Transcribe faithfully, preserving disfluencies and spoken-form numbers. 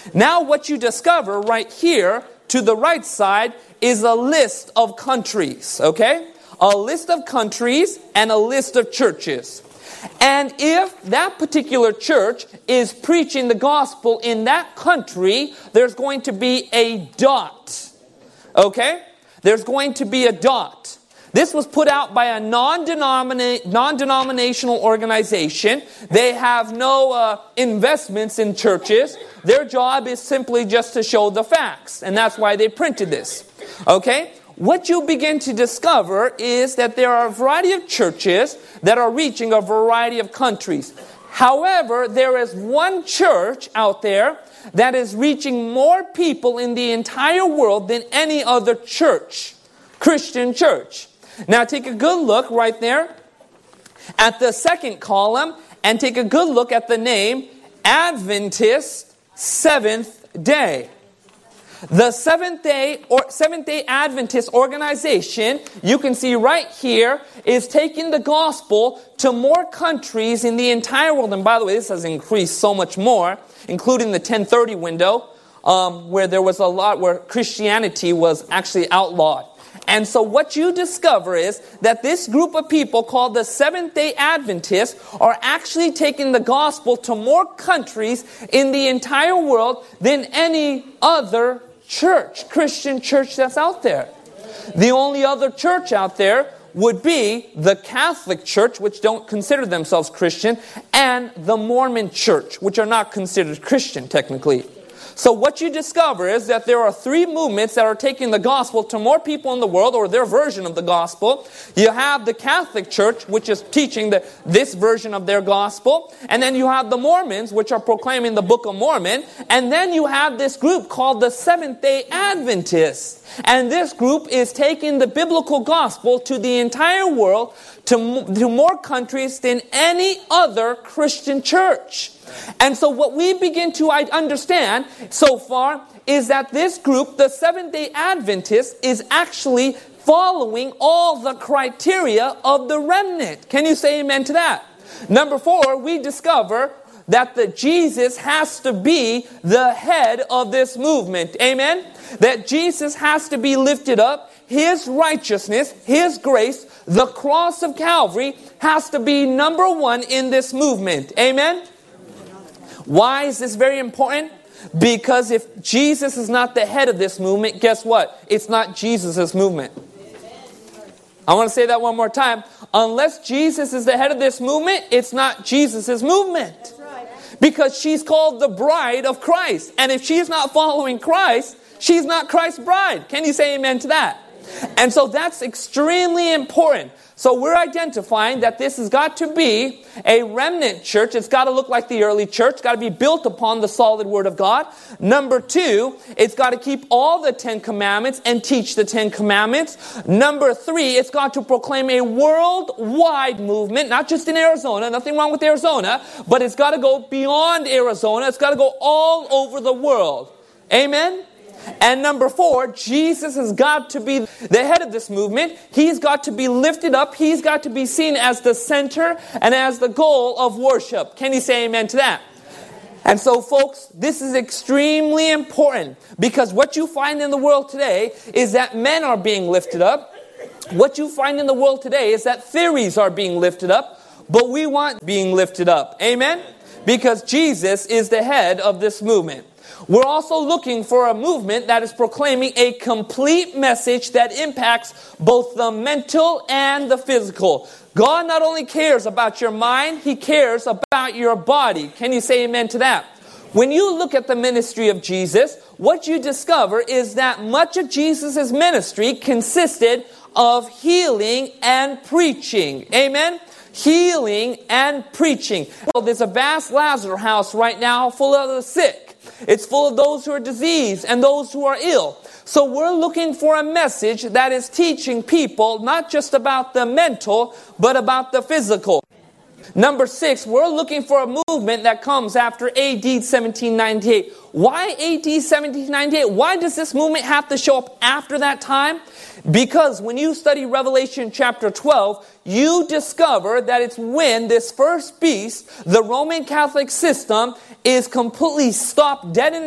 Now what you discover right here to the right side is a list of countries, okay? A list of countries and a list of churches. And if that particular church is preaching the gospel in that country, there's going to be a dot. Okay? There's going to be a dot. This was put out by a non-denominate, non-denominational organization. They have no uh, investments in churches. Their job is simply just to show the facts. And that's why they printed this. Okay? What you begin to discover is that there are a variety of churches that are reaching a variety of countries. However, there is one church out there that is reaching more people in the entire world than any other church, Christian church. Now take a good look right there at the second column and take a good look at the name Adventist Seventh Day. The Seventh Day or Seventh Day Adventist organization, you can see right here, is taking the gospel to more countries in the entire world. And by the way, this has increased so much more, including the ten thirty window, um, where there was a lot where Christianity was actually outlawed. And so what you discover is that this group of people called the Seventh-day Adventists are actually taking the gospel to more countries in the entire world than any other church, Christian church that's out there. The only other church out there would be the Catholic Church, which don't consider themselves Christian, and the Mormon Church, which are not considered Christian technically. So what you discover is that there are three movements that are taking the gospel to more people in the world, or their version of the gospel. You have the Catholic Church, which is teaching the, this version of their gospel. And then you have the Mormons, which are proclaiming the Book of Mormon. And then you have this group called the Seventh-day Adventists. And this group is taking the biblical gospel to the entire world, to, to more countries than any other Christian church. And so what we begin to understand so far is that this group, the Seventh-day Adventists, is actually following all the criteria of the remnant. Can you say amen to that? Number four, we discover that the Jesus has to be the head of this movement. Amen? That Jesus has to be lifted up. His righteousness, His grace, the cross of Calvary has to be number one in this movement. Amen? Why is this very important? Because if Jesus is not the head of this movement, guess what? It's not Jesus' movement. I want to say that one more time. Unless Jesus is the head of this movement, it's not Jesus' movement. Because she's called the bride of Christ. And if she's not following Christ, she's not Christ's bride. Can you say amen to that? And so that's extremely important. So we're identifying that this has got to be a remnant church. It's got to look like the early church. It's got to be built upon the solid Word of God. Number two, it's got to keep all the Ten Commandments and teach the Ten Commandments. Number three, it's got to proclaim a worldwide movement, not just in Arizona. Nothing wrong with Arizona. But it's got to go beyond Arizona. It's got to go all over the world. Amen? And number four, Jesus has got to be the head of this movement. He's got to be lifted up. He's got to be seen as the center and as the goal of worship. Can you say amen to that? And so, folks, this is extremely important, because what you find in the world today is that men are being lifted up. What you find in the world today is that theories are being lifted up, but we want being lifted up. Amen? Because Jesus is the head of this movement. We're also looking for a movement that is proclaiming a complete message that impacts both the mental and the physical. God not only cares about your mind, He cares about your body. Can you say amen to that? When you look at the ministry of Jesus, what you discover is that much of Jesus' ministry consisted of healing and preaching. Amen? Healing and preaching. Well, there's a vast Lazarus house right now full of the sick. It's full of those who are diseased and those who are ill. So we're looking for a message that is teaching people not just about the mental, but about the physical. Number six, we're looking for a movement that comes after A D seventeen ninety-eight. Why A D seventeen ninety-eight? Why does this movement have to show up after that time? Because when you study Revelation chapter twelve, you discover that it's when this first beast, the Roman Catholic system, is completely stopped dead in